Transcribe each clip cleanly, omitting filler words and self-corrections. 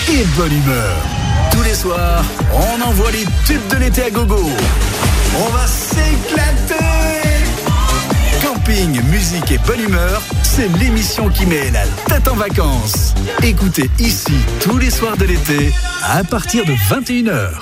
et bonne humeur. Tous les soirs, on envoie les tubes de l'été à gogo. On va s'éclater. Camping, musique et bonne humeur, c'est l'émission qui met la tête en vacances. Écoutez ici tous les soirs de l'été à partir de 21h.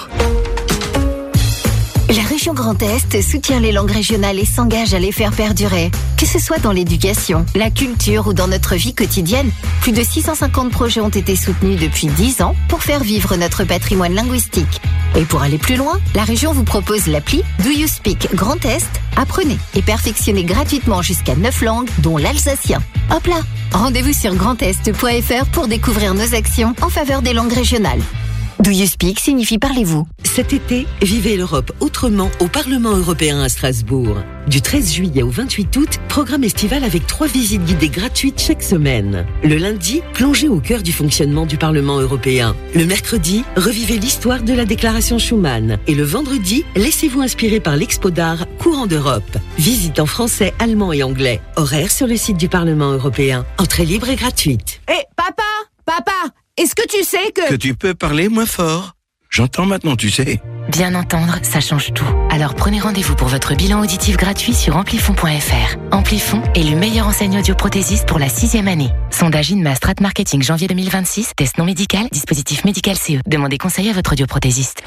La région Grand Est soutient les langues régionales et s'engage à les faire perdurer. Que ce soit dans l'éducation, la culture ou dans notre vie quotidienne, plus de 650 projets ont été soutenus depuis 10 ans pour faire vivre notre patrimoine linguistique. Et pour aller plus loin, la région vous propose l'appli Do You Speak Grand Est. Apprenez et perfectionnez gratuitement jusqu'à 9 langues, dont l'alsacien. Hop là! Rendez-vous sur grandest.fr pour découvrir nos actions en faveur des langues régionales. Do You Speak signifie parlez-vous. Cet été, vivez l'Europe autrement au Parlement européen à Strasbourg. Du 13 juillet au 28 août, programme estival avec 3 visites guidées gratuites chaque semaine. Le lundi, plongez au cœur du fonctionnement du Parlement européen. Le mercredi, revivez l'histoire de la déclaration Schuman. Et le vendredi, laissez-vous inspirer par l'Expo d'art Courant d'Europe. Visite en français, allemand et anglais. Horaire sur le site du Parlement européen. Entrée libre et gratuite. Hé, papa, est-ce que tu sais que tu peux parler moins fort? J'entends maintenant, tu sais. Bien entendre, ça change tout. Alors prenez rendez-vous pour votre bilan auditif gratuit sur amplifon.fr. Amplifon, élu meilleur enseignant audioprothésiste pour la 6e année. Sondage INMA Strat Marketing janvier 2026. Test non médical, dispositif médical CE. Demandez conseil à votre audioprothésiste.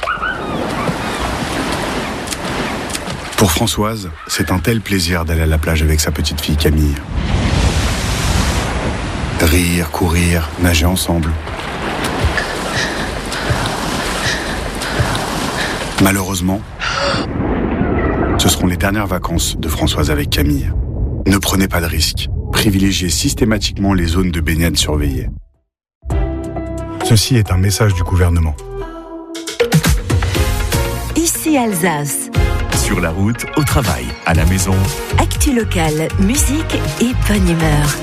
Pour Françoise, c'est un tel plaisir d'aller à la plage avec sa petite fille Camille. Rire, courir, nager ensemble. Malheureusement, ce seront les dernières vacances de Françoise avec Camille. Ne prenez pas de risques. Privilégiez systématiquement les zones de baignade surveillées. Ceci est un message du gouvernement. Ici Alsace. Sur la route, au travail, à la maison. Actu locale, musique et bonne humeur.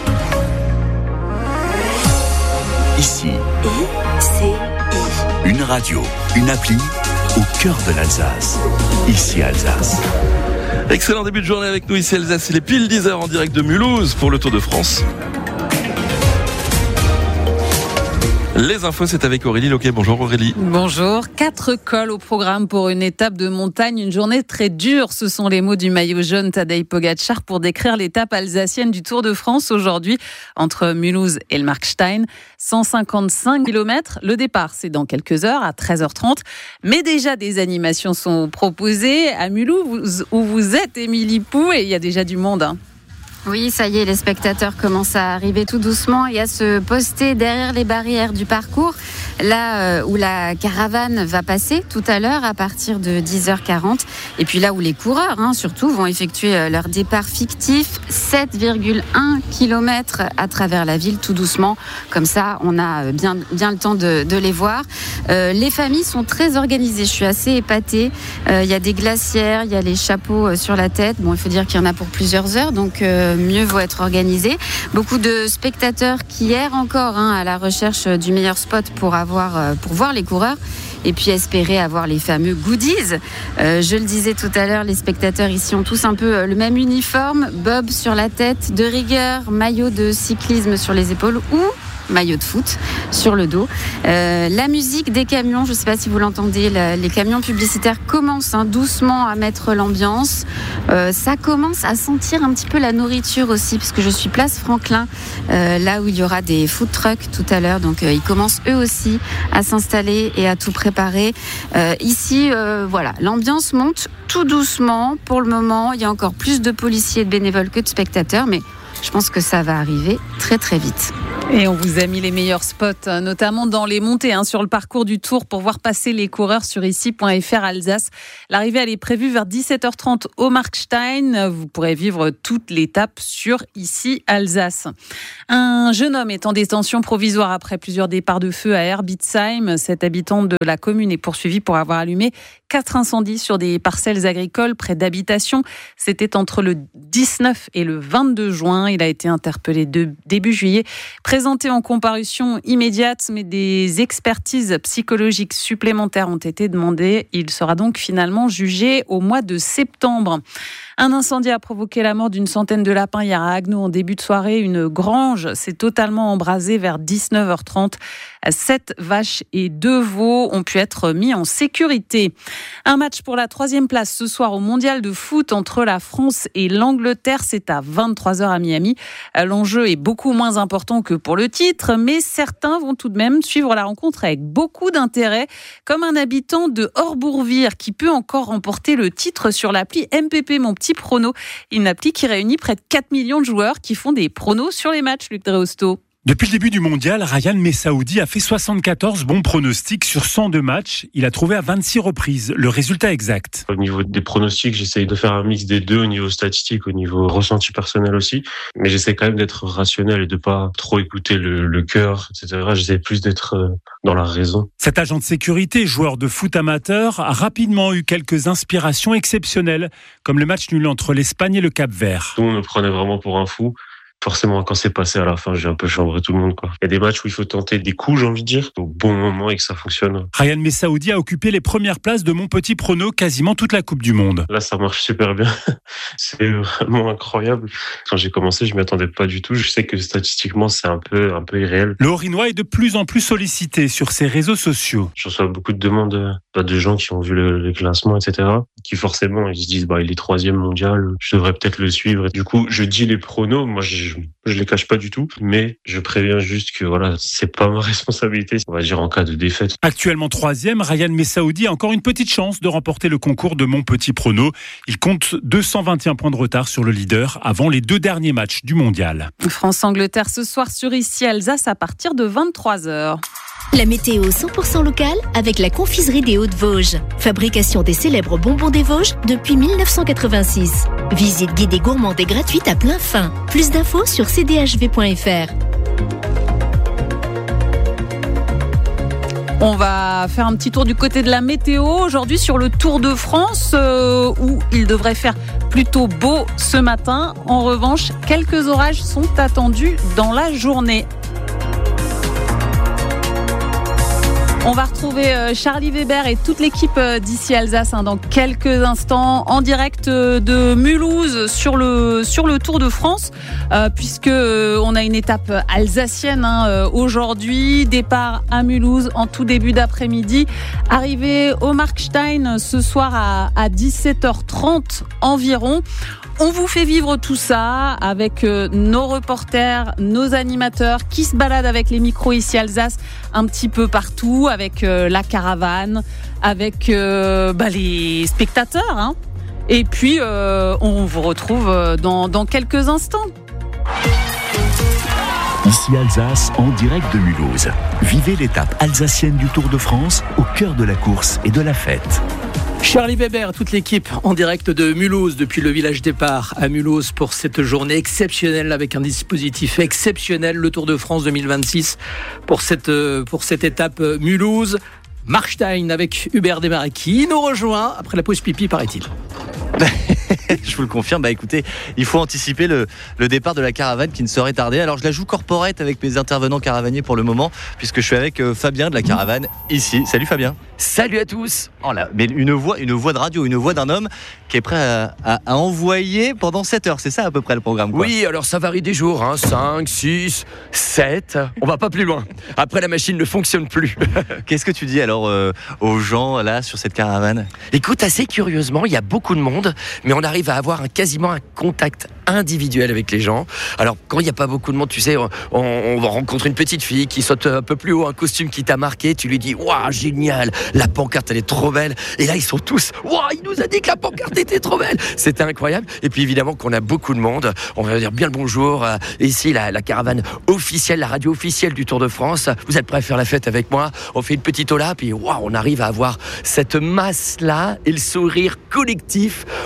Ici, ICI. une radio, une appli au cœur de l'Alsace. Ici Alsace. Excellent début de journée avec nous ici Alsace. Il est pile 10h en direct de Mulhouse pour le Tour de France. Les infos, c'est avec Aurélie Loquet. Bonjour Aurélie. Bonjour. 4 cols au programme pour une étape de montagne. Une journée très dure. Ce sont les mots du maillot jaune Tadej Pogačar pour décrire l'étape alsacienne du Tour de France aujourd'hui entre Mulhouse et le Markstein. 155 km. Le départ, c'est dans quelques heures à 13h30. Mais déjà, des animations sont proposées à Mulhouse où vous êtes, Émilie Pou, et il y a déjà du monde, hein. Oui, ça y est, les spectateurs commencent à arriver tout doucement et à se poster derrière les barrières du parcours, là où la caravane va passer tout à l'heure à partir de 10h40. Et puis là où les coureurs, surtout, vont effectuer leur départ fictif, 7,1 km à travers la ville tout doucement. Comme ça, on a bien le temps de les voir. Les familles sont très organisées, je suis assez épatée. Il y a des glacières, il y a les chapeaux sur la tête. Bon, il faut dire qu'il y en a pour plusieurs heures, donc mieux vaut être organisé. Beaucoup de spectateurs qui errent encore à la recherche du meilleur spot pour voir les coureurs et puis espérer avoir les fameux goodies. Je le disais tout à l'heure, les spectateurs ici ont tous un peu le même uniforme, bob sur la tête, de rigueur, maillot de cyclisme sur les épaules ou maillot de foot sur le dos. La musique des camions, je ne sais pas si vous l'entendez, les camions publicitaires commencent doucement à mettre l'ambiance. Ça commence à sentir un petit peu la nourriture aussi, parce que je suis place Franklin, là où il y aura des food trucks tout à l'heure. Donc ils commencent eux aussi à s'installer et à tout préparer. Ici, voilà, l'ambiance monte tout doucement. Pour le moment, il y a encore plus de policiers et de bénévoles que de spectateurs, mais je pense que ça va arriver très très vite. Et on vous a mis les meilleurs spots, notamment dans les montées sur le parcours du Tour pour voir passer les coureurs sur ici.fr Alsace. L'arrivée, elle est prévue vers 17h30 au Markstein. Vous pourrez vivre toute l'étape sur ici Alsace. Un jeune homme est en détention provisoire après plusieurs départs de feu à Herbitsheim. Cet habitant de la commune est poursuivi pour avoir allumé 4 incendies sur des parcelles agricoles près d'habitations. C'était entre le 19 et le 22 juin. Il a été interpellé début juillet, présenté en comparution immédiate, mais des expertises psychologiques supplémentaires ont été demandées. Il sera donc finalement jugé au mois de septembre. Un incendie a provoqué la mort d'une centaine de lapins hier à Agneau en début de soirée. Une grange s'est totalement embrasée vers 19h30. 7 vaches et 2 veaux ont pu être mis en sécurité. Un match pour la 3e place ce soir au mondial de foot entre la France et l'Angleterre. C'est à 23h à Miami. L'enjeu est beaucoup moins important que pour le titre, mais certains vont tout de même suivre la rencontre avec beaucoup d'intérêt, comme un habitant de Horbourvire qui peut encore remporter le titre sur l'appli MPP Mon Petit Prono, une appli qui réunit près de 4 millions de joueurs qui font des pronos sur les matchs, Luc Dreosto. Depuis le début du mondial, Ryan Messaoudi a fait 74 bons pronostics sur 102 matchs. Il a trouvé à 26 reprises le résultat exact. Au niveau des pronostics, j'essaye de faire un mix des deux, au niveau statistique, au niveau ressenti personnel aussi. Mais j'essaie quand même d'être rationnel et de pas trop écouter le cœur, etc. J'essaie plus d'être dans la raison. Cet agent de sécurité, joueur de foot amateur, a rapidement eu quelques inspirations exceptionnelles, comme le match nul entre l'Espagne et le Cap-Vert. Tout le monde me prenait vraiment pour un fou. Forcément, quand c'est passé à la fin, j'ai un peu chambré tout le monde, quoi. Il y a des matchs où il faut tenter des coups, j'ai envie de dire, au bon moment et que ça fonctionne. Ryan Messaoudi a occupé les premières places de Mon Petit Prono quasiment toute la Coupe du Monde. Là, ça marche super bien. C'est vraiment incroyable. Quand j'ai commencé, je m'y attendais pas du tout. Je sais que statistiquement, c'est un peu irréel. Le Haut-Rhinois est de plus en plus sollicité sur ses réseaux sociaux. Je reçois beaucoup de demandes de gens qui ont vu les classements, etc. Qui forcément, ils se disent, il est 3e mondial, je devrais peut-être le suivre. Et du coup, je dis les pronos. Moi, je les cache pas du tout, mais je préviens juste que c'est pas ma responsabilité, on va dire en cas de défaite. Actuellement 3e, Ryan Messaoudi a encore une petite chance de remporter le concours de Mon Petit Prono. Il compte 221 points de retard sur le leader avant les 2 derniers matchs du mondial. France-Angleterre ce soir sur Ici Alsace à partir de 23h. La météo 100% locale avec la confiserie des Hauts-de-Vosges. Fabrication des célèbres bonbons des Vosges depuis 1986. Visite guidée gourmande et gratuite à plein fin. Plus d'infos sur cdhv.fr. On va faire un petit tour du côté de la météo aujourd'hui sur le Tour de France où il devrait faire plutôt beau ce matin. En revanche, quelques orages sont attendus dans la journée. On va retrouver Charlie Weber et toute l'équipe d'Ici Alsace dans quelques instants en direct de Mulhouse sur le Tour de France puisque on a une étape alsacienne aujourd'hui. Départ à Mulhouse en tout début d'après-midi. Arrivée au Markstein ce soir à 17h30 environ. On vous fait vivre tout ça avec nos reporters, nos animateurs qui se baladent avec les micros Ici Alsace un petit peu partout, avec la caravane, avec les spectateurs. Et puis, on vous retrouve dans quelques instants. Ici Alsace, en direct de Mulhouse. Vivez l'étape alsacienne du Tour de France au cœur de la course et de la fête. Charlie Weber, toute l'équipe en direct de Mulhouse depuis le village départ à Mulhouse pour cette journée exceptionnelle avec un dispositif exceptionnel, le Tour de France 2026 pour cette étape Mulhouse. Markstein avec Hubert Desmarais qui nous rejoint après la pause pipi, paraît-il. Je vous le confirme, écoutez, il faut anticiper le départ de la caravane qui ne saurait tarder. Alors je la joue corporate avec mes intervenants caravaniers pour le moment, puisque je suis avec Fabien de la caravane ici. Salut Fabien. Salut à tous. Oh là, mais une voix de radio, une voix d'un homme qui est prêt à envoyer pendant 7 heures. C'est ça à peu près le programme, quoi. Oui, alors ça varie des jours, 5, 6, 7. On va pas plus loin. Après, la machine ne fonctionne plus. Qu'est-ce que tu dis alors aux gens là sur cette caravane ? Écoute, assez curieusement, il y a beaucoup de monde, mais on arrive à avoir quasiment un contact individuel avec les gens. Alors, quand il n'y a pas beaucoup de monde, tu sais, on rencontre une petite fille qui saute un peu plus haut, un costume qui t'a marqué, tu lui dis « Waouh, génial, la pancarte, elle est trop belle !» Et là, ils sont tous « Waouh, il nous a dit que la pancarte était trop belle !» C'était incroyable. Et puis, évidemment, qu'on a beaucoup de monde, on va dire bien le bonjour. Ici, la caravane officielle, la radio officielle du Tour de France. Vous êtes prêts à faire la fête avec moi ? On fait une petite ola, puis waouh, on arrive à avoir cette masse-là et le sourire collectif qu'on leur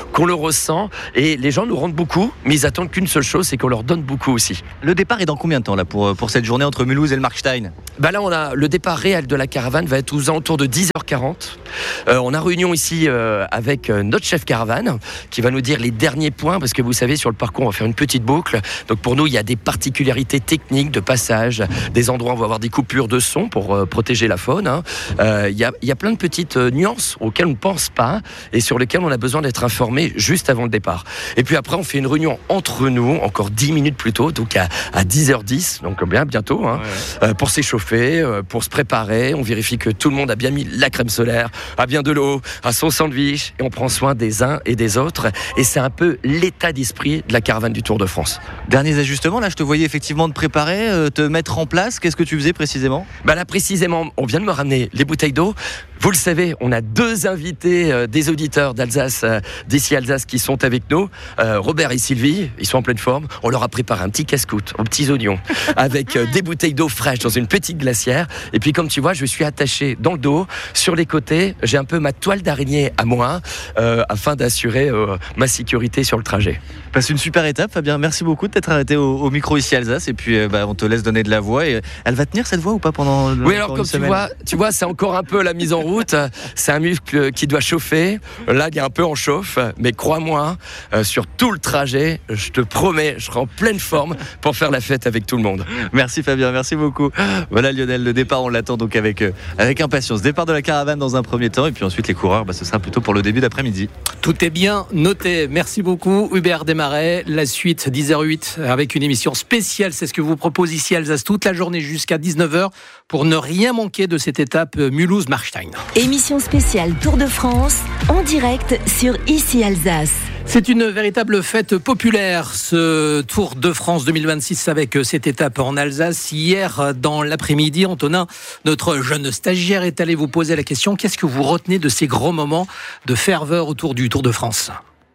ressent et les gens nous rendent beaucoup, mais ils attendent qu'une seule chose, c'est qu'on leur donne beaucoup aussi. Le départ est dans combien de temps là pour cette journée entre Mulhouse et le Markstein ? Là, on a le départ réel de la caravane va être aux alentours de 10h40. On a réunion ici avec notre chef caravane qui va nous dire les derniers points, parce que vous savez, sur le parcours, on va faire une petite boucle. Donc pour nous, il y a des particularités techniques de passage, des endroits où on va avoir des coupures de son pour protéger la faune. Il y a plein de petites nuances auxquelles on ne pense pas et sur lesquelles on a besoin d'être informé juste avant le départ. Et puis après, on fait une réunion entre nous, encore 10 minutes plus tôt, donc à 10h10, donc bien bientôt, pour s'échauffer, pour se préparer. On vérifie que tout le monde a bien mis la crème solaire, a bien de l'eau, a son sandwich, et on prend soin des uns et des autres. Et c'est un peu l'état d'esprit de la caravane du Tour de France. Derniers ajustements, là je te voyais effectivement te préparer, te mettre en place. Qu'est-ce que tu faisais précisément ? Là précisément, on vient de me ramener les bouteilles d'eau. Vous le savez, on a 2 invités des auditeurs d'Alsace, d'ici Alsace, qui sont avec nous. Robert et Sylvie, ils sont en pleine forme. On leur a préparé un petit casse-croûte aux petits oignons avec des bouteilles d'eau fraîche dans une petite glacière. Et puis comme tu vois, je suis attaché dans le dos, sur les côtés. J'ai un peu ma toile d'araignée à moi afin d'assurer ma sécurité sur le trajet. Passe une super étape, Fabien. Merci beaucoup de t'être arrêté au micro ici Alsace. Et puis on te laisse donner de la voix. Et elle va tenir cette voix ou pas pendant Oui, alors comme tu vois, c'est encore un peu la mise en route. C'est un muscle qui doit chauffer. Là, il est un peu en chauffe. Mais crois-moi, sur tout le trajet, je te promets, je serai en pleine forme pour faire la fête avec tout le monde. Merci Fabien, merci beaucoup. Voilà Lionel, le départ, on l'attend donc avec impatience. Départ de la caravane dans un premier temps. Et puis ensuite les coureurs, ce sera plutôt pour le début d'après-midi. Tout est bien noté. Merci beaucoup Hubert Desmarais. La suite 10h08 avec une émission spéciale. C'est ce que vous propose ici Alsace toute la journée jusqu'à 19h pour ne rien manquer de cette étape Mulhouse-Markstein. Émission spéciale Tour de France en direct sur ici Alsace. C'est une véritable fête populaire, ce Tour de France 2026 avec cette étape en Alsace. Hier, dans l'après-midi, Antonin, notre jeune stagiaire, est allé vous poser la question. Qu'est-ce que vous retenez de ces grands moments de ferveur autour du Tour de France ?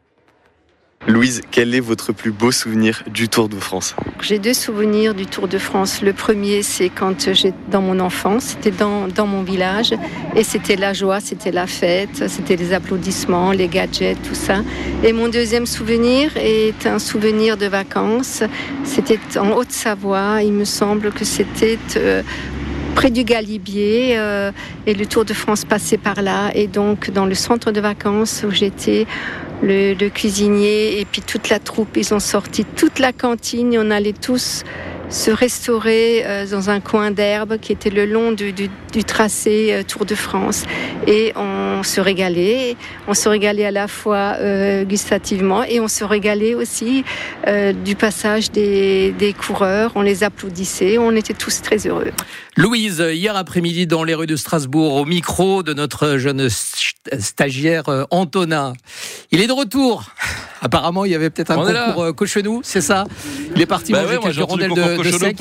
Louise, quel est votre plus beau souvenir du Tour de France ? J'ai 2 souvenirs du Tour de France. Le premier, c'est quand j'étais dans mon enfance, c'était dans mon village, et c'était la joie, c'était la fête, c'était les applaudissements, les gadgets, tout ça. Et mon deuxième souvenir est un souvenir de vacances. C'était en Haute-Savoie, il me semble que c'était près du Galibier, et le Tour de France passait par là. Et donc, dans le centre de vacances où j'étais, le cuisinier et puis toute la troupe, ils ont sorti toute la cantine et on allait tous se restaurer dans un coin d'herbe qui était le long du tracé Tour de France. Et on se régalait à la fois gustativement et on se régalait aussi du passage des coureurs. On les applaudissait, on était tous très heureux. Louise, hier après-midi dans les rues de Strasbourg, au micro de notre jeune stagiaire Antonin. Il est de retour. Apparemment, il y avait peut-être un concours Cochenou, c'est ça ? Il est parti manger quelques rondelles de sec.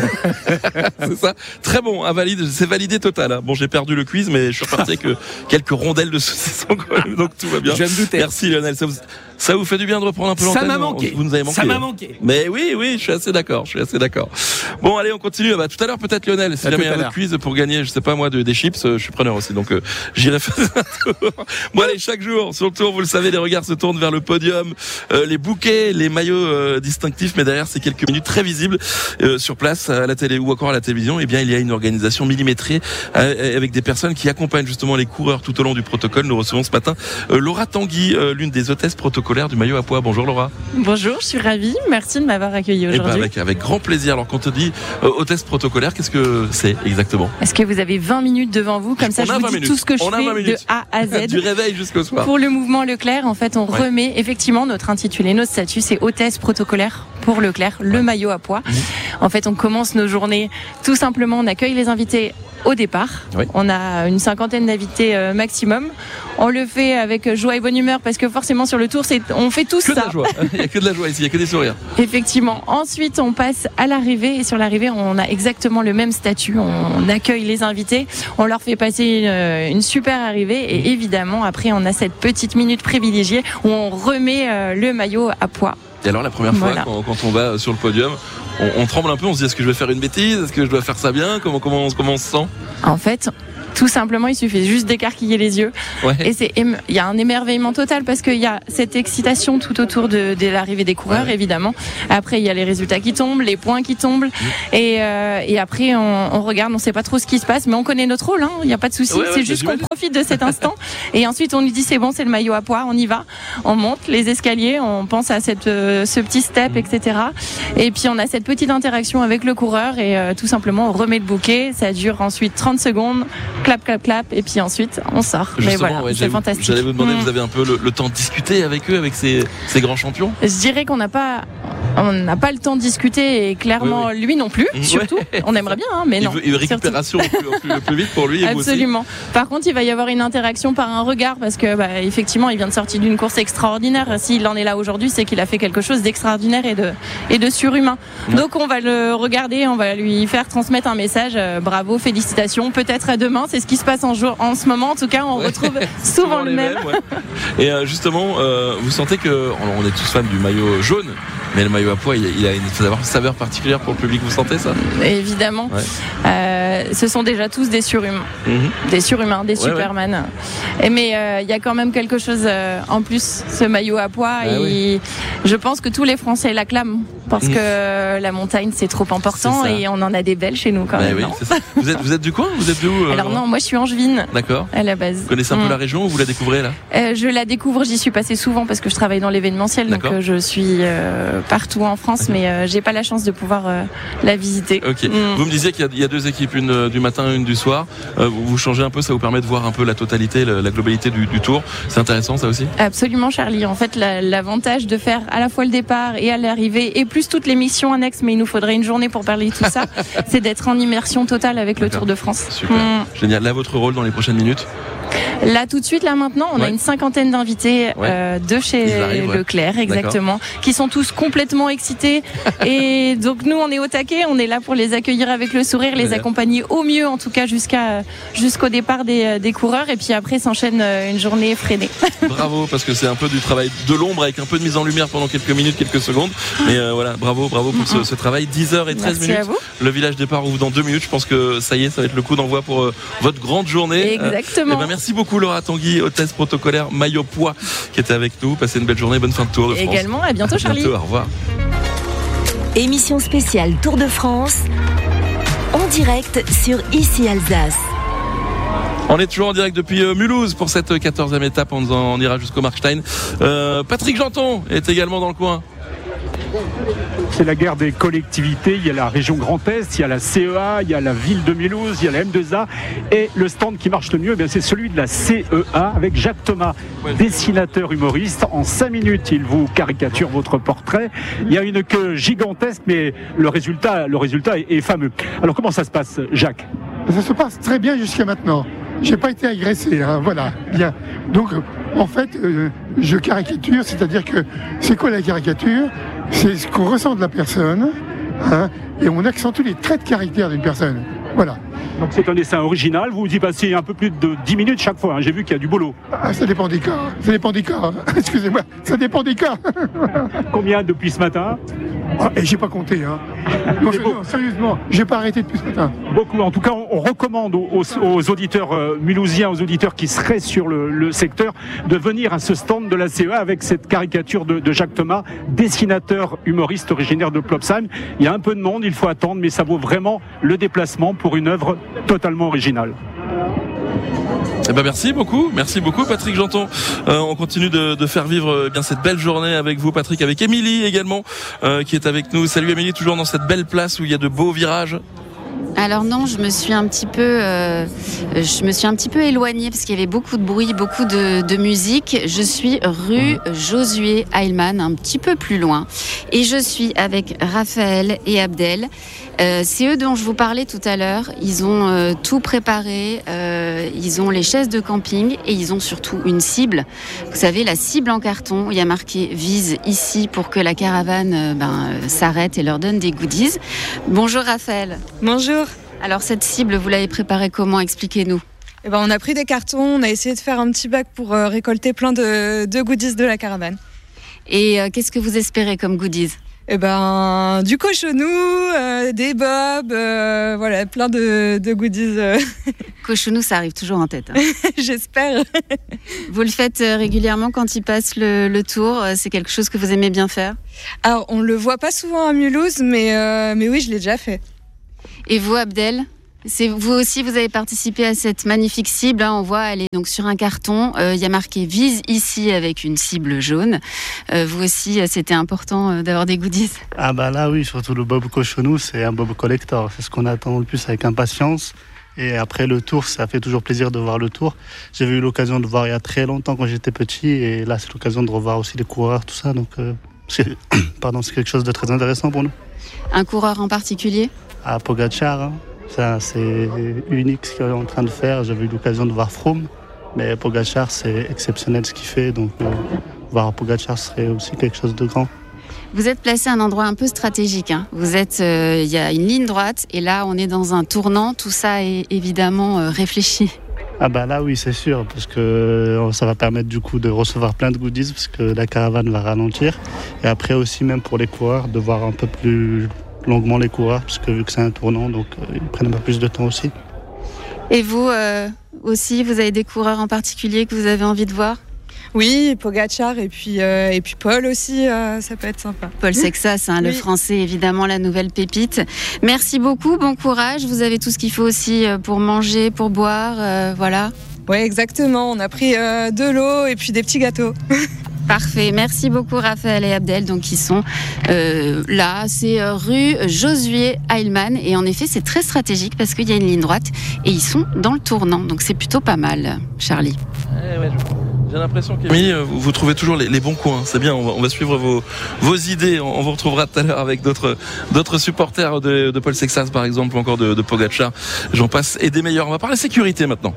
C'est ça. Très bon, c'est validé total. Bon, j'ai perdu le quiz, mais je suis reparti avec quelques rondelles de saucisson quand même, donc tout va bien. Je me doutais. Merci Lionel, ça vous fait du bien de reprendre un peu l'antenne ? Ça m'a manqué. Vous nous avez manqué. Ça m'a manqué. Mais oui, je suis assez d'accord. Bon, allez, on continue. Tout à l'heure peut-être Lionel, si jamais il y a un autre quiz pour gagner, je sais pas moi, des chips, je suis preneur aussi, donc j'irai faire un tour. Bon, allez, chaque jour sur le tour, vous le savez, les regards se tournent vers le podium, les bouquets, les maillots distinctifs, mais derrière ces quelques minutes très visibles sur place à la télé ou encore à la télévision, eh bien il y a une organisation millimétrée avec des personnes qui accompagnent justement les coureurs tout au long du protocole. Nous recevons ce matin Laura Tanguy, l'une des hôtesses protocolaires du maillot à pois. Bonjour Laura. Bonjour, je suis ravie, merci de m'avoir accueillie aujourd'hui. Avec grand plaisir. Alors quand on dit hôtesse protocolaire, qu'est-ce que c'est exactement ? Est-ce que vous avez 20 minutes devant vous ? Comme ça, je vous dis tout ce que je fais de A à Z. Du réveil jusqu'au soir. Pour le mouvement Leclerc, en fait, on remet effectivement notre intitulé, notre statut, c'est hôtesse protocolaire pour Leclerc, le maillot à pois. En fait, on commence nos journées tout simplement, on accueille les invités au départ. Oui. On a une 50aine d'invités maximum. On le fait avec joie et bonne humeur parce que forcément sur le tour, on fait tout ça. De la joie. Il n'y a que de la joie ici, il n'y a que des sourires. Effectivement. Ensuite, on passe à l'arrivée et sur l'arrivée, on a exactement le même statut. On accueille les invités, on leur fait passer une super arrivée et évidemment, après, on a cette petite minute privilégiée où on remet le maillot à pois. Et alors la première fois quand on va sur le podium, on tremble un peu, on se dit est-ce que je vais faire une bêtise, est-ce que je dois faire ça bien, comment on se sent? En fait, tout simplement, il suffit juste d'écarquiller les yeux. Ouais. Et il y a un émerveillement total parce qu'il y a cette excitation tout autour de l'arrivée des coureurs, évidemment. Après, il y a les résultats qui tombent, les points qui tombent. Et après, on regarde, on ne sait pas trop ce qui se passe, mais on connaît notre rôle, il n'y a pas de souci. C'est juste qu'on profite de cet instant. Et ensuite, on nous dit c'est bon, c'est le maillot à pois, on y va. On monte les escaliers, on pense à ce petit step, etc. Et puis, on a cette petite interaction avec le coureur et tout simplement, on remet le bouquet. Ça dure ensuite 30 secondes. Clap, clap, clap, et puis ensuite on sort. Justement, mais voilà, c'est fantastique. J'allais vous demander, vous avez un peu le temps de discuter avec eux, avec ces grands champions? Je dirais qu'on n'a pas le temps de discuter et clairement lui non plus, surtout. On aimerait bien, mais non. Il veut récupération le plus vite pour lui et absolument. Vous aussi. Par contre, il va y avoir une interaction par un regard parce que effectivement, il vient de sortir d'une course extraordinaire. S'il en est là aujourd'hui, c'est qu'il a fait quelque chose d'extraordinaire et de surhumain. Donc on va le regarder, on va lui faire transmettre un message. Bravo, félicitations. Peut-être à demain. C'est ce qui se passe en ce moment. En tout cas, on retrouve souvent le même. Et justement, vous sentez que on est tous fans du maillot jaune, mais le maillot à pois, il a une saveur particulière pour le public. Vous sentez ça? Évidemment. Ce sont déjà tous des surhumains, des surhumains, des superman. Mais il y a quand même quelque chose en plus. Ce maillot à pois, je pense que tous les Français l'acclament parce que la montagne c'est trop important et on en a des belles chez nous quand même. Oui, c'est ça. Vous êtes du coin? Vous êtes d'où? Alors non, moi je suis angevine. D'accord. À la base. Vous connaissez un peu la région ou vous la découvrez là? Je la découvre, j'y suis passée souvent parce que je travaille dans l'événementiel, donc je suis partout en France, mais j'ai pas la chance de pouvoir la visiter. Ok. Vous me disiez qu'il y a deux équipes, une du matin, une du soir. Vous changez un peu, ça vous permet de voir un peu la totalité, la globalité du tour. C'est intéressant ça aussi? Absolument, Charlie. En fait, l'avantage de faire à la fois le départ et à l'arrivée et plus toutes les missions annexes, mais il nous faudrait une journée pour parler de tout ça, c'est d'être en immersion totale avec le Tour de France. Super. Génial. Là, votre rôle dans les prochaines minutes? Là, tout de suite, là maintenant, on a une cinquantaine d'invités de chez Leclerc, exactement, qui sont tous complètement excités. Et donc, nous, on est au taquet, on est là pour les accueillir avec le sourire, les accompagner au mieux, en tout cas, jusqu'au départ des coureurs. Et puis après, s'enchaîne une journée freinée. Bravo, parce que c'est un peu du travail de l'ombre avec un peu de mise en lumière pendant quelques minutes, quelques secondes. Mais voilà, bravo pour ce travail. 10h13 minutes. Le village départ ouvre dans 2 minutes. Je pense que ça y est, ça va être le coup d'envoi pour votre grande journée. Exactement. Merci beaucoup Laura Tanguy, hôtesse protocolaire maillot pois, qui était avec nous. Passez une belle journée, bonne fin de Tour de France. Également, à bientôt Charlie. Au revoir. Émission spéciale Tour de France, en direct sur Ici Alsace. On est toujours en direct depuis Mulhouse pour cette 14e étape, on ira jusqu'au Markstein. Patrick Janton est également dans le coin. C'est la guerre des collectivités. Il y a la région Grand Est, il y a la CEA, il y a la ville de Mulhouse, il y a la M2A. Et le stand qui marche le mieux, c'est celui de la CEA avec Jacques Thomas, dessinateur humoriste. En 5 minutes, il vous caricature votre portrait. Il y a une queue gigantesque, mais le résultat est fameux. Alors comment ça se passe, Jacques? Ça se passe très bien jusqu'à maintenant. J'ai pas été agressé, voilà, bien. Donc, en fait, je caricature, c'est-à-dire que c'est quoi la caricature? C'est ce qu'on ressent de la personne, et on accentue les traits de caractère d'une personne. Voilà. Donc c'est un dessin original, vous y passez un peu plus de 10 minutes chaque fois, j'ai vu qu'il y a du boulot. Ça dépend des cas, excusez-moi, ça dépend des cas. Combien depuis ce matin? Et j'ai pas compté, Non, sérieusement, j'ai pas arrêté depuis ce matin. Beaucoup. En tout cas, on recommande aux auditeurs mulhousiens, aux auditeurs qui seraient sur le secteur, de venir à ce stand de la CEA avec cette caricature de Jacques Thomas, dessinateur humoriste originaire de Plopsheim. Il y a un peu de monde, il faut attendre, mais ça vaut vraiment le déplacement pour une œuvre totalement originale. Merci beaucoup Patrick Janton. On continue de faire vivre bien cette belle journée avec vous Patrick, avec Émilie également qui est avec nous. Salut Émilie, toujours dans cette belle place où il y a de beaux virages. Alors non, je me suis un petit peu éloignée parce qu'il y avait beaucoup de bruit, beaucoup de musique. Je suis rue Josué Heilmann, un petit peu plus loin. Et je suis avec Raphaël et Abdel. C'est eux dont je vous parlais tout à l'heure. Ils ont tout préparé. Ils ont les chaises de camping et ils ont surtout une cible. Vous savez, la cible en carton. Il y a marqué « Vise ici » pour que la caravane s'arrête et leur donne des goodies. Bonjour Raphaël. Bonjour. Alors cette cible, vous l'avez préparée comment? Expliquez-nous. On a pris des cartons, on a essayé de faire un petit bac pour récolter plein de goodies de la caravane. Et qu'est-ce que vous espérez comme goodies? Du cochonou, des bobs, voilà, plein de goodies. Cochonou, ça arrive toujours en tête. Hein. J'espère. Vous le faites régulièrement quand il passe le tour. C'est quelque chose que vous aimez bien faire? Alors, on le voit pas souvent à Mulhouse, mais oui, je l'ai déjà fait. Et vous, Abdel? Vous aussi, vous avez participé à cette magnifique cible. Hein, on voit, elle est donc sur un carton. Il y a marqué « Vise ici » avec une cible jaune. Vous aussi, c'était important d'avoir des goodies? Ah bah là, oui, surtout le bob cochonou, c'est un bob collector. C'est ce qu'on attend le plus avec impatience. Et après le tour, ça fait toujours plaisir de voir le tour. J'avais eu l'occasion de voir il y a très longtemps quand j'étais petit. Et là, c'est l'occasion de revoir aussi les coureurs, tout ça. Donc, c'est quelque chose de très intéressant pour nous. Un coureur en particulier? Pogačar, hein. Ça, c'est unique ce qu'il est en train de faire. J'avais eu l'occasion de voir Froome, mais Pogačar, c'est exceptionnel ce qu'il fait. Donc, voir Pogačar serait aussi quelque chose de grand. Vous êtes placé à un endroit un peu stratégique. Hein. Vous êtes, y a une ligne droite et là, on est dans un tournant. Tout ça est évidemment réfléchi. Ah bah là, oui, c'est sûr, parce que ça va permettre du coup de recevoir plein de goodies, parce que la caravane va ralentir. Et après aussi, même pour les coureurs, de voir un peu plus longuement les coureurs, parce que vu que c'est un tournant, donc ils prennent un peu plus de temps aussi. Et vous aussi, vous avez des coureurs en particulier que vous avez envie de voir? Oui, Pogačar et puis Paul aussi, ça peut être sympa. Paul Sexas, hein, le français, évidemment, la nouvelle pépite. Merci beaucoup, bon courage. Vous avez tout ce qu'il faut aussi pour manger, pour boire, voilà. Oui, exactement. On a pris de l'eau et puis des petits gâteaux. Parfait, merci beaucoup Raphaël et Abdel, donc ils sont là, c'est rue Josué Heilmann et en effet c'est très stratégique parce qu'il y a une ligne droite et ils sont dans le tournant, donc c'est plutôt pas mal, Charlie. J'ai l'impression que vous trouvez toujours les bons coins, c'est bien, on va suivre vos idées, on vous retrouvera tout à l'heure avec d'autres supporters de Paul Sexas par exemple, ou encore de Pogačar, j'en passe, et des meilleurs. On va parler sécurité maintenant.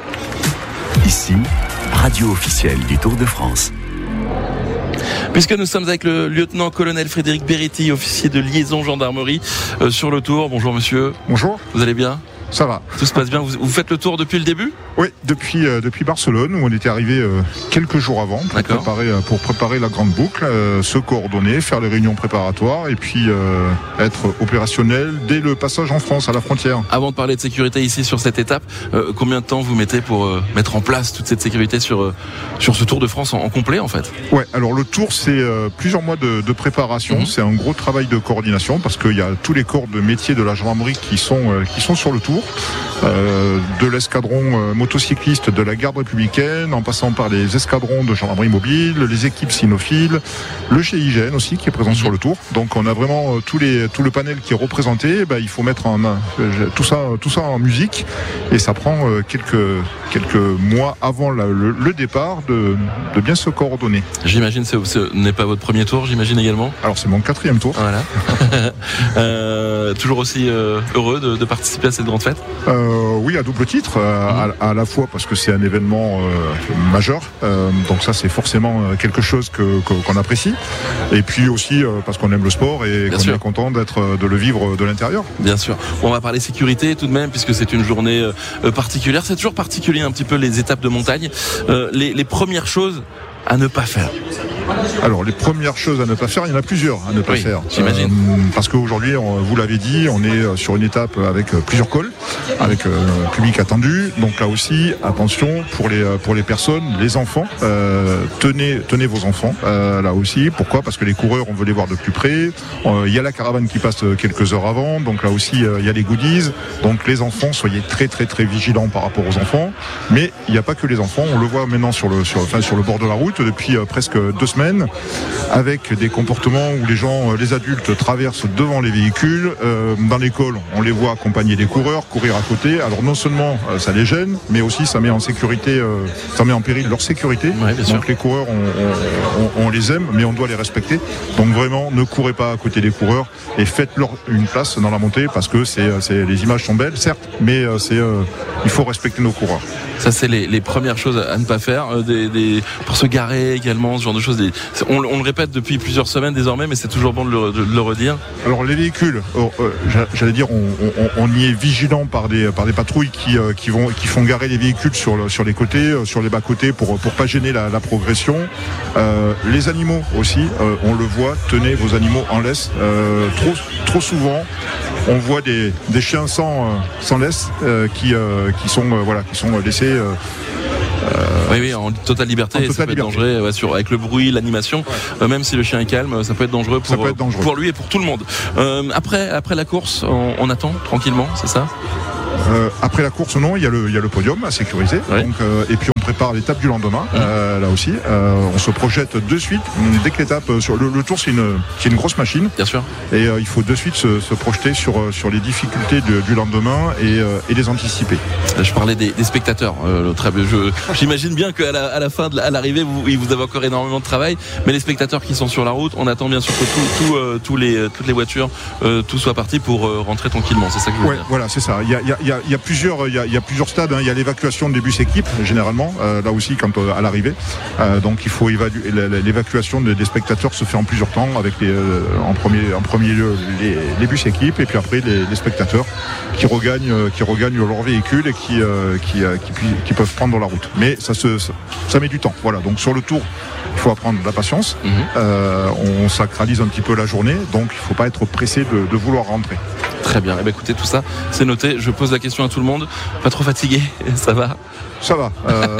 Ici, radio officielle du Tour de France. Puisque nous sommes avec le lieutenant-colonel Frédéric Beretti, officier de liaison gendarmerie sur le Tour. Bonjour monsieur. Bonjour. Vous allez bien? Ça va. Tout se passe bien. Vous faites le tour depuis le début? Oui, depuis Barcelone, où on était arrivé quelques jours avant pour préparer la grande boucle, se coordonner, faire les réunions préparatoires et puis être opérationnel dès le passage en France, à la frontière. Avant de parler de sécurité ici sur cette étape, combien de temps vous mettez pour mettre en place toute cette sécurité sur ce Tour de France en complet en fait? Ouais, alors le Tour c'est plusieurs mois de préparation, c'est un gros travail de coordination parce qu'il y a tous les corps de métier de la gendarmerie qui sont sur le Tour. De l'escadron motocycliste de la garde républicaine, en passant par les escadrons de gendarmerie mobile, les équipes cynophiles, le GIGN aussi qui est présent sur le Tour. Donc on a vraiment tout le panel qui est représenté. Il faut mettre tout ça en musique et ça prend quelques mois avant le départ de bien se coordonner. J'imagine ce n'est pas votre premier tour, j'imagine également. Alors c'est mon 4e tour. Voilà. Toujours aussi heureux de participer à cette grande fête? Oui, à double titre, à la fois parce que c'est un événement majeur, donc ça c'est forcément quelque chose qu'on apprécie, et puis aussi parce qu'on aime le sport et qu'on est content de le vivre de l'intérieur. Bien sûr. On va parler sécurité tout de même, puisque c'est une journée particulière. C'est toujours particulier un petit peu les étapes de montagne. Les premières choses à ne pas faire. Alors les premières choses à ne pas faire, il y en a plusieurs à ne pas faire. J'imagine. Parce qu'aujourd'hui, vous l'avez dit, on est sur une étape avec plusieurs cols, avec public attendu. Donc là aussi, attention pour les personnes, les enfants. Tenez vos enfants là aussi. Pourquoi? Parce que les coureurs, on veut les voir de plus près. Il y a la caravane qui passe quelques heures avant. Donc là aussi, il y a les goodies. Donc les enfants, soyez très très très vigilants par rapport aux enfants. Mais il n'y a pas que les enfants. On le voit maintenant sur le bord de la route depuis presque 2 semaines, avec des comportements où les adultes traversent devant les véhicules. Dans l'école, on les voit accompagner les coureurs, courir à côté. Alors non seulement ça les gêne, mais aussi ça met en péril leur sécurité. Ouais, donc les coureurs, on les aime, mais on doit les respecter. Donc vraiment, ne courez pas à côté des coureurs et faites-leur une place dans la montée, parce que les images sont belles, certes, mais il faut respecter nos coureurs. Ça, c'est les premières choses à ne pas faire. Pour se garer également, ce genre de choses. On le répète depuis plusieurs semaines désormais, mais c'est toujours bon de le redire. Alors les véhicules, j'allais dire, on y est vigilant par des patrouilles qui font garer les véhicules sur les côtés, sur les bas-côtés pour pas gêner la progression. Les animaux aussi, on le voit, tenez vos animaux en laisse. Trop souvent, on voit des chiens sans laisse qui sont laissés. Oui, en totale liberté, ça peut être dangereux avec le bruit, l'animation. Même si le chien est calme, ça peut être dangereux pour lui et pour tout le monde. Après la course, on attend tranquillement, c'est ça ? Après la course, non, il y a le podium à sécuriser. Ouais. Donc, et puis on prépare l'étape du lendemain. Là aussi, on se projette de suite. Dès que l'étape sur le tour, c'est une grosse machine. Bien sûr. Et il faut de suite se projeter sur les difficultés du lendemain et les anticiper. Je parlais des spectateurs. J'imagine bien qu'à la fin, à l'arrivée, vous avez encore énormément de travail. Mais les spectateurs qui sont sur la route, on attend bien sûr que toutes les voitures, tout soit parti pour rentrer tranquillement. C'est ça que je veux dire. Voilà, c'est ça. Il y a plusieurs stades. Il y a l'évacuation des bus équipes généralement. Là aussi, quand à l'arrivée. Donc il faut évaluer. L'évacuation des spectateurs se fait en plusieurs temps avec en premier lieu les bus équipes et puis après les spectateurs qui regagnent leur véhicule et qui peuvent prendre la route. Mais ça met du temps. Voilà. Donc sur le tour, il faut apprendre la patience. On sacralise un petit peu la journée, donc il ne faut pas être pressé de vouloir rentrer. Très bien. Eh bien, écoutez, tout ça, c'est noté. Je pose la question à tout le monde. Pas trop fatigué ? Ça va ? Ça va.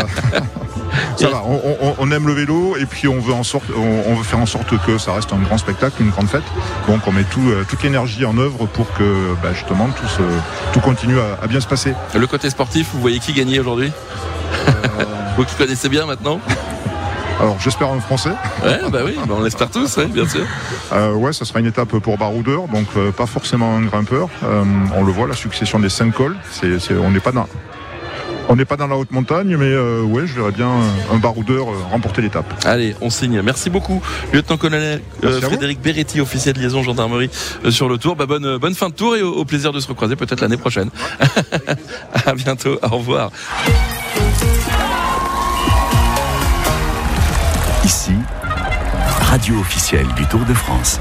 Ça va. On aime le vélo et puis on veut faire en sorte que ça reste un grand spectacle, une grande fête. Donc on met toute l'énergie en œuvre pour que justement tout continue à bien se passer. Le côté sportif, vous voyez qui gagner aujourd'hui ? Vous qui connaissez bien maintenant ? Alors j'espère un Français. Ouais, oui, on l'espère tous, bien sûr. Ça sera une étape pour baroudeur, donc pas forcément un grimpeur. On le voit, la succession des 5 cols. On n'est pas dans la haute montagne, mais je verrais bien un baroudeur remporter l'étape. Allez, on signe. Merci beaucoup, lieutenant-colonel Frédéric Beretti, officier de liaison gendarmerie sur le tour. Bonne fin de tour et au plaisir de se recroiser peut-être l'année prochaine. À bientôt, au revoir. Ici, radio officielle du Tour de France.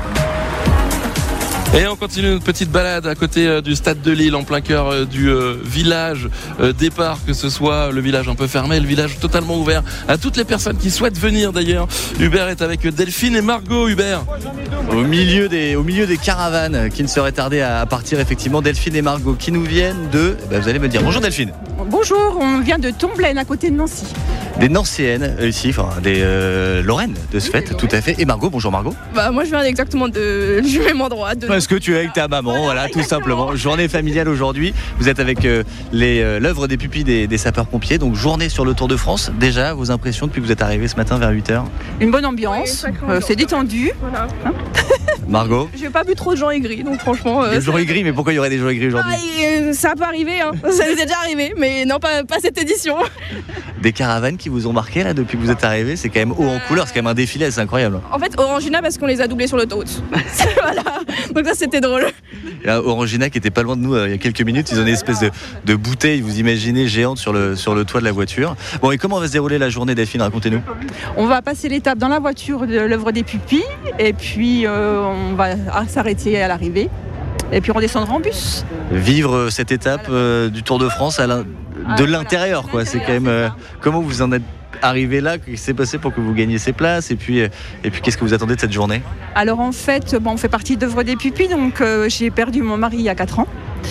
Et on continue notre petite balade à côté du stade de Lille, en plein cœur du village départ, que ce soit le village un peu fermé, le village totalement ouvert à toutes les personnes qui souhaitent venir d'ailleurs. Hubert est avec Delphine et Margot. Hubert. Au milieu des caravanes qui ne seraient tardées à partir, effectivement, Delphine et Margot qui nous viennent de... vous allez me dire. Bonjour Delphine. Bonjour, on vient de Tomblaine à côté de Nancy. Des Nancéennes ici, des Lorraines de ce fait, tout à fait. Et Margot, bonjour Margot. Moi je viens exactement du même endroit. Parce que tu es avec ta maman, voilà, tout simplement. Journée familiale aujourd'hui. Vous êtes avec l'œuvre des pupilles des sapeurs-pompiers. Donc journée sur le Tour de France. Déjà, vos impressions depuis que vous êtes arrivés ce matin vers 8h ? Une bonne ambiance, c'est détendu. Voilà. Margot ? J'ai pas vu trop de gens aigris, donc franchement... Des gens aigris, mais pourquoi il y aurait des gens aigris aujourd'hui ? Ça peut arriver, ça nous est déjà arrivé, mais non, pas cette édition. Des caravanes qui vous ont marqué là depuis que vous êtes arrivés, c'est quand même haut en couleur, c'est quand même un défilé, c'est incroyable. En fait, Orangina parce qu'on les a doublés sur l'autoroute. Voilà, donc ça c'était drôle. Et Orangina qui était pas loin de nous il y a quelques minutes, ils ont une espèce de bouteille, vous imaginez, géante sur le toit de la voiture. Bon, et comment va se dérouler la journée, Delphine ? Racontez-nous. On va passer l'étape dans la voiture de l'œuvre des pupilles et puis on va s'arrêter à l'arrivée et puis on descendra en bus. Vivre cette étape du Tour de France de l'intérieur, quoi. C'est quand même comment vous en êtes arrivé là, qu'est-ce qui s'est passé pour que vous gagniez ces places et puis qu'est-ce que vous attendez de cette journée ? Alors en fait, on fait partie d'œuvre des pupilles, donc j'ai perdu mon mari il y a 4 ans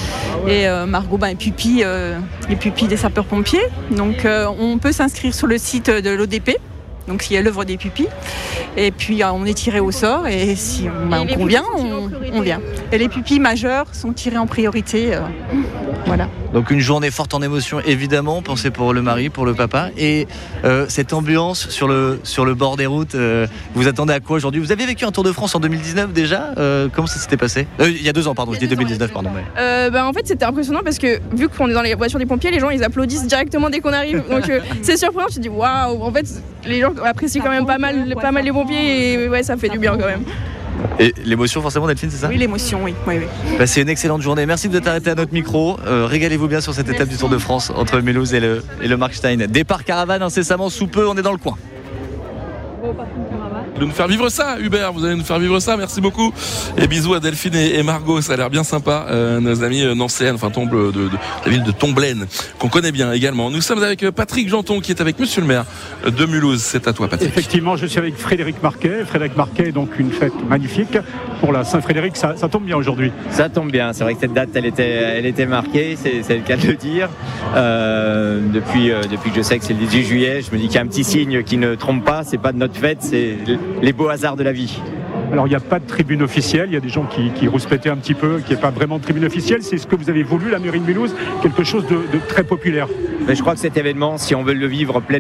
et Margot est pupille, les pupilles des sapeurs-pompiers, donc on peut s'inscrire sur le site de l'ODP. Donc il y a l'œuvre des pupilles et puis on est tiré au sort et si on convient, on vient. Et les pupilles majeures sont tirées en priorité. Voilà. Donc une journée forte en émotions évidemment, pensez pour le mari, pour le papa et cette ambiance sur le bord des routes, vous attendez à quoi aujourd'hui ? Vous aviez vécu un Tour de France en 2019 déjà, comment ça s'était passé ? Il y a 2 ans, pardon, je dis 2019, pardon. En fait c'était impressionnant parce que vu qu'on est dans les voitures des pompiers, les gens ils applaudissent directement dès qu'on arrive. Donc c'est surprenant, tu te dis waouh, en fait les gens apprécient quand même pas mal les pompiers et ça fait du bien quand même. Et l'émotion forcément, Delphine, c'est ça? Oui, l'émotion, oui. C'est une excellente journée. Merci de vous être arrêté à notre micro. Régalez-vous bien sur cette étape du Tour de France entre Mulhouse et le Markstein. Départ caravane incessamment sous peu, on est dans le coin. De nous faire vivre ça, Hubert, vous allez nous faire vivre ça, merci beaucoup. Et bisous à Delphine et Margot, ça a l'air bien sympa, nos amis nancéennes, enfin de la ville de Tomblaine, qu'on connaît bien également. Nous sommes avec Patrick Janton qui est avec Monsieur le maire de Mulhouse. C'est à toi, Patrick. Effectivement, je suis avec Frédéric Marquet. Frédéric Marquet, donc une fête magnifique pour la Saint-Frédéric. Ça tombe bien aujourd'hui. Ça tombe bien, c'est vrai que cette date elle était marquée, c'est le cas de le dire. Depuis que je sais que c'est le 18 juillet, je me dis qu'il y a un petit signe qui ne trompe pas, c'est pas de notre fête, c'est les beaux hasards de la vie. Alors il n'y a pas de tribune officielle, il y a des gens qui rouspétaient un petit peu, qui n'est pas vraiment de tribune officielle. C'est ce que vous avez voulu, la mairie de Mulhouse, quelque chose de très populaire. Mais je crois que cet événement, si on veut le vivre pleinement,